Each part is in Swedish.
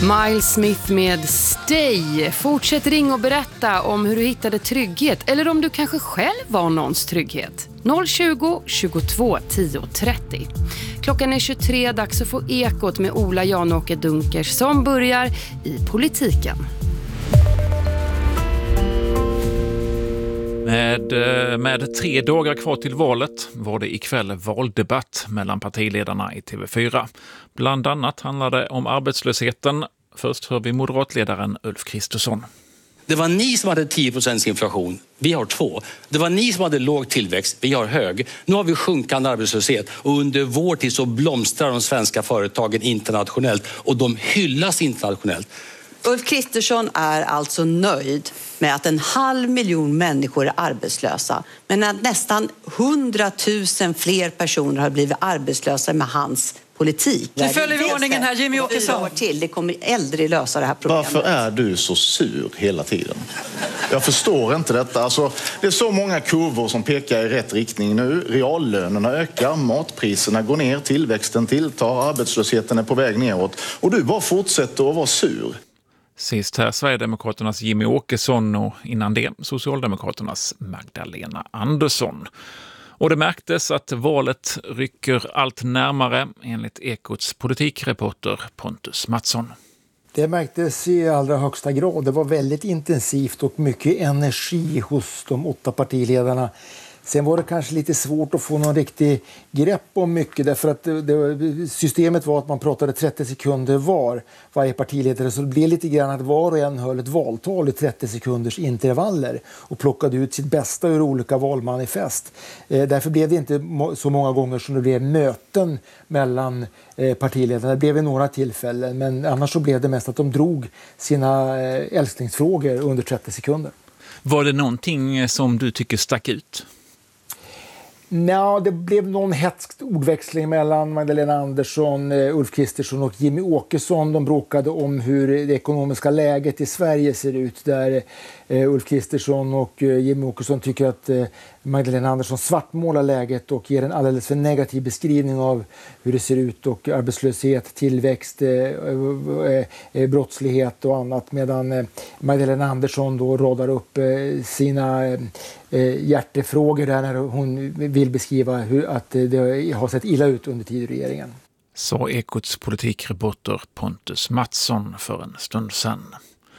Miles Smith med Stay. Fortsätt ring och berätta om hur du hittade trygghet eller om du kanske själv var någons trygghet. 020 22 10 30. Klockan är 23, dags att få Ekot med Ola Janåker Dunkers som börjar i politiken. Med 3 dagar kvar till valet var det ikväll valdebatt mellan partiledarna i TV4. Bland annat handlade det om arbetslösheten. Först hör vi moderatledaren Ulf Kristersson. Det var ni som hade 10% inflation, vi har 2. Det var ni som hade låg tillväxt, vi har hög. Nu har vi sjunkande arbetslöshet och under vår tid så blomstrar de svenska företagen internationellt och de hyllas internationellt. Ulf Kristersson är alltså nöjd med att 500 000 människor är arbetslösa. Men att nästan 100 000 fler personer har blivit arbetslösa med hans politik. Du följer ordningen här, Jimmy Åkesson. Det kommer aldrig lösa det här problemet. Varför är du så sur hela tiden? Jag förstår inte detta. Alltså, det är så många kurvor som pekar i rätt riktning nu. Reallönerna ökar, matpriserna går ner, tillväxten tilltar, arbetslösheten är på väg neråt. Och du bara fortsätter att vara sur. Sist här Sverigedemokraternas Jimmy Åkesson och innan det Socialdemokraternas Magdalena Andersson. Och det märktes att valet rycker allt närmare enligt Ekots politikreporter Pontus Mattsson. Det märktes i allra högsta grad. Det var väldigt intensivt och mycket energi hos de 8 partiledarna. Sen var det kanske lite svårt att få någon riktig grepp om mycket därför att systemet var att man pratade 30 sekunder varje partiledare, så det blev lite grann att var och en höll ett valtal i 30 sekunders intervaller och plockade ut sitt bästa ur olika valmanifest. Därför blev det inte så många gånger som det blev möten mellan partiledarna. Det blev vid några tillfällen, men annars så blev det mest att de drog sina älsklingsfrågor under 30 sekunder. Var det någonting som du tycker stack ut? Ja, det blev någon hetsk ordväxling mellan Magdalena Andersson, Ulf Kristersson och Jimmy Åkesson. De bråkade om hur det ekonomiska läget i Sverige ser ut, där Ulf Kristersson och Jimmy Åkesson tycker att Magdalena Andersson svartmålar läget och ger en alldeles för negativ beskrivning av hur det ser ut och arbetslöshet, tillväxt, brottslighet och annat, medan Magdalena Andersson då radar upp sina hjärtefrågor där när hon vill beskriva att det har sett illa ut under tid i regeringen. Så Ekots politikreporter Pontus Mattsson för en stund sedan.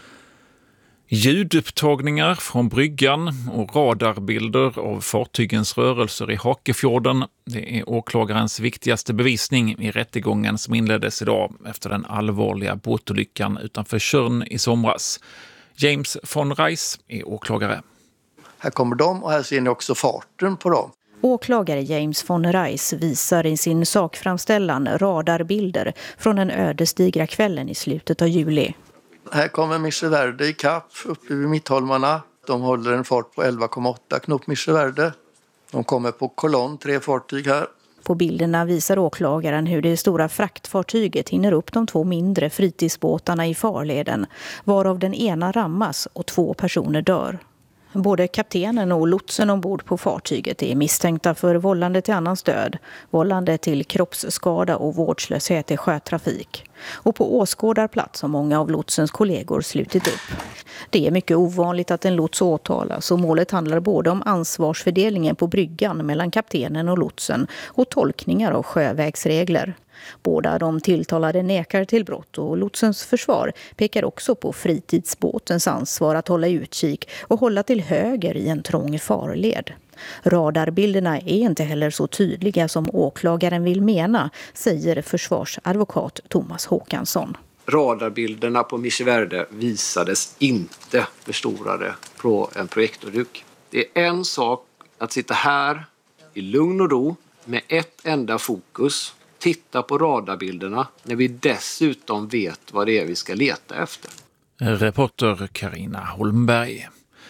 Ljudupptagningar från bryggan och radarbilder av fartygens rörelser i Hakefjorden. Det är åklagarens viktigaste bevisning i rättegången som inleddes idag efter den allvarliga båtolyckan utanför Tjörn i somras. James von Reis är åklagare. Här kommer de och här ser ni också farten på dem. Åklagare James von Reis visar i sin sakframställan radarbilder från den ödesdigra kvällen i slutet av juli. Här kommer Mischevärde i kapp uppe vid Mittholmarna. De håller en fart på 11,8 knop Mischevärde. De kommer på kolonn, 3 fartyg här. På bilderna visar åklagaren hur det stora fraktfartyget hinner upp de 2 mindre fritidsbåtarna i farleden, varav den ena rammas och 2 personer dör. Både kaptenen och lotsen ombord på fartyget är misstänkta för vållande till annans död, vållande till kroppsskada och vårdslöshet i sjötrafik. Och på åskådarplats har många av lotsens kollegor slutit upp. Det är mycket ovanligt att en lots åtalas och målet handlar både om ansvarsfördelningen på bryggan mellan kaptenen och lotsen och tolkningar av sjövägsregler. Båda de tilltalade nekar till brott och lotsens försvar pekar också på fritidsbåtens ansvar att hålla utkik och hålla till höger i en trång farled. Radarbilderna är inte heller så tydliga som åklagaren vill mena, säger försvarsadvokat Thomas Håkansson. Radarbilderna på Mischevärde visades inte förstorade på en projektorduk. Det är en sak att sitta här i lugn och ro med ett enda fokus, titta på radarbilderna när vi dessutom vet vad det är vi ska leta efter. Reporter Carina Holmberg.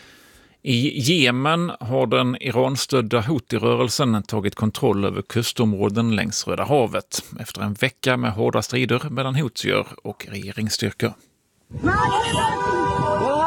I Jemen har den Iranstödda Houthi-rörelsen tagit kontroll över kustområden längs Röda havet efter en vecka med hårda strider mellan Houthier och regeringsstyrkor.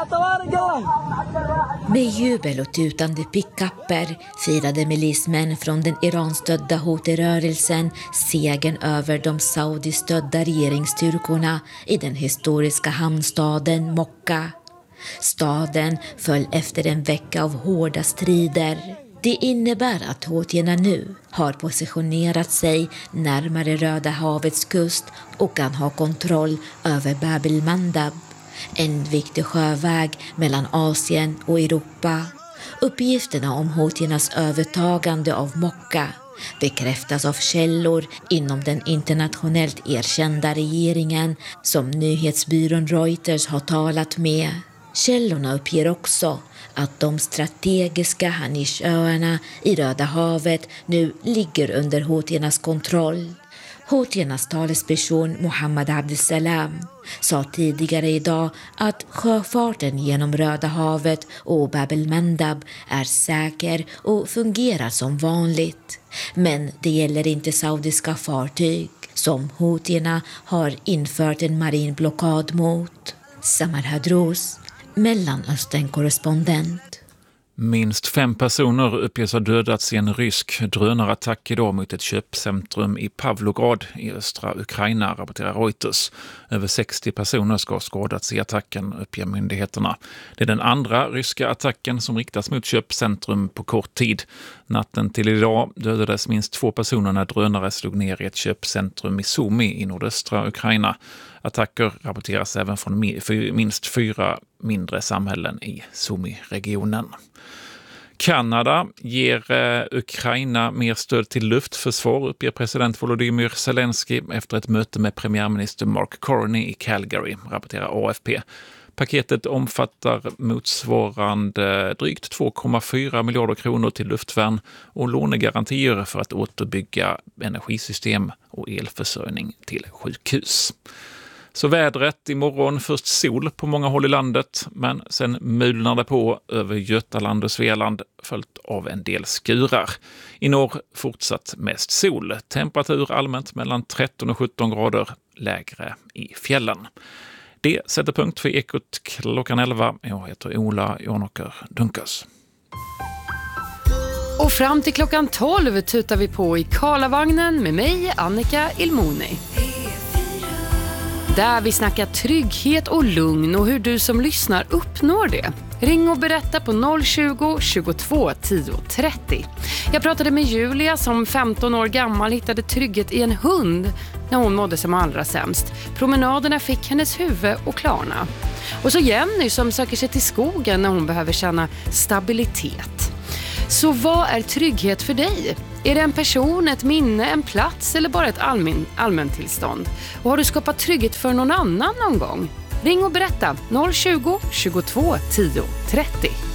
Med jubel och tutande pickapper firade milismän från den Iran-stödda Houthi-rörelsen segern över de saudistödda regeringsstyrkorna i den historiska hamnstaden Mokka. Staden föll efter en vecka av hårda strider. Det innebär att houtierna nu har positionerat sig närmare Röda havets kust och kan ha kontroll över Bab el-Mandab, en viktig sjöväg mellan Asien och Europa. Uppgifterna om houtiernas övertagande av Mokka bekräftas av källor inom den internationellt erkända regeringen som nyhetsbyrån Reuters har talat med. Källorna uppger också att de strategiska Hanish-öarna i Röda havet nu ligger under houtiernas kontroll. Houtiernas talesperson Mohammed Abdesalam sa tidigare idag att sjöfarten genom Röda havet och Bab el-Mandab är säker och fungerar som vanligt. Men det gäller inte saudiska fartyg som houtierna har infört en marin blockad mot. Samar Hadros, Mellanöstern-korrespondent. Minst 5 personer uppges ha dödats i en rysk drönarattack idag mot ett köpcentrum i Pavlograd i östra Ukraina, rapporterar Reuters. Över 60 personer ska ha skadats i attacken, uppger myndigheterna. Det är den andra ryska attacken som riktas mot köpcentrum på kort tid. Natten till idag dödades minst 2 personer när drönare slog ner i ett köpcentrum i Sumy i nordöstra Ukraina. Attacker rapporteras även från minst 4 mindre samhällen i Sumy-regionen. Kanada ger Ukraina mer stöd till luftförsvar, uppger president Volodymyr Zelensky efter ett möte med premiärminister Mark Carney i Calgary, rapporterar AFP. Paketet omfattar motsvarande drygt 2,4 miljarder kronor till luftvärn och lånegarantier för att återbygga energisystem och elförsörjning till sjukhus. Så vädret imorgon, först sol på många håll i landet, men sen mulnar det på över Götaland och Svealand följt av en del skurar. I norr fortsatt mest sol, temperatur allmänt mellan 13 och 17 grader, lägre i fjällen. Det sätter punkt för Ekot klockan 11. Jag heter Ola Jonåker Dunkas. Och fram till klockan 12 tutar vi på i Karlavagnen med mig, Annika Ilmoni. Där vi snackar trygghet och lugn och hur du som lyssnar uppnår det. Ring och berätta på 020 22 10 30. Jag pratade med Julia som 15 år gammal hittade trygghet i en hund när hon mådde som allra sämst. Promenaderna fick hennes huvud och klarna. Och så Jenny som söker sig till skogen när hon behöver känna stabilitet. Så vad är trygghet för dig? Är det en person, ett minne, en plats eller bara ett allmäntillstånd? Och har du skapat trygghet för någon annan någon gång? Ring och berätta 020 22 10 30.